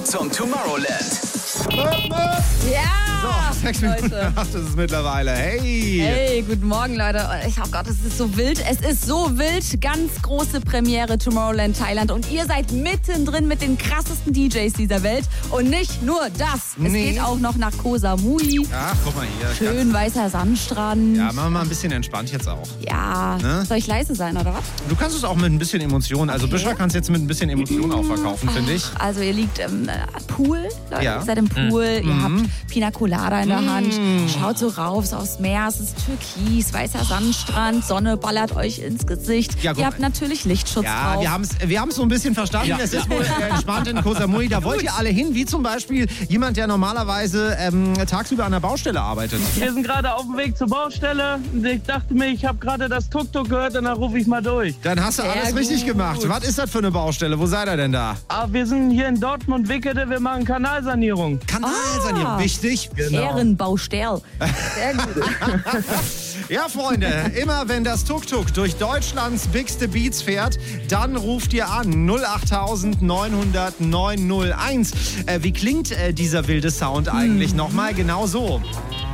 zum Tomorrowland. Ja! So, 6 Minuten nach 8 ist es mittlerweile. Hey! Hey, guten Morgen, Leute. Oh Gott, es ist so wild. Es ist so wild. Ganz große Premiere Tomorrowland Thailand. Und ihr seid mittendrin mit den krassesten DJs dieser Welt. Und nicht nur das. Es geht auch noch nach Koh Samui. Ach, guck mal hier. Schön weißer Sandstrand. Ja, machen wir mal ein bisschen entspannt jetzt auch. Ja. Ne? Soll ich leise sein, oder was? Du kannst es auch mit ein bisschen Emotion. Also Büschel kannst jetzt mit ein bisschen Emotion auch verkaufen, finde ich. Also ihr liegt im Pool, Leute. Ja. Ihr seid im Pool. Ihr habt Pina Colada in der Hand. Schaut so rauf aufs Meer. Es ist türkis, weißer Sandstrand. Sonne ballert euch ins Gesicht. Ja, ihr habt natürlich Lichtschutz drauf. wir haben's so ein bisschen verstanden. Es ist wohl entspannt in Koh Samui. Da wollt ihr alle hin, wie zum Beispiel jemand, der normalerweise tagsüber an der Baustelle arbeitet. Wir sind gerade auf dem Weg zur Baustelle. Ich dachte mir, ich habe gerade das Tuk-Tuk gehört und dann rufe ich mal durch. Dann hast du Sehr alles richtig gut. gemacht. Was ist das für eine Baustelle? Wo seid ihr denn da? Aber wir sind hier in Dortmund-Wickede, wir machen Kanalsanierung. Kanalsanierung, wichtig. Ehrenbaustell. Sehr gut. Ja, Freunde, immer wenn das Tuk-Tuk durch Deutschlands bigste Beats fährt, dann ruft ihr an 08000 900 901. Wie klingt dieser wilde Sound eigentlich? Nochmal genau so.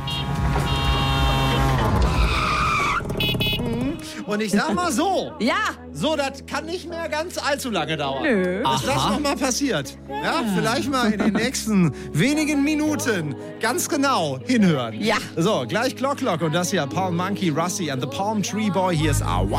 Und ich sag mal so. Ja. So, das kann nicht mehr ganz allzu lange dauern. Nö. Bis das nochmal passiert. Ja, vielleicht mal in den nächsten wenigen Minuten ganz genau hinhören. Ja. So, gleich Clock und das hier Palm Monkey, Rusty and the Palm Tree Boy. Hier ist Awa.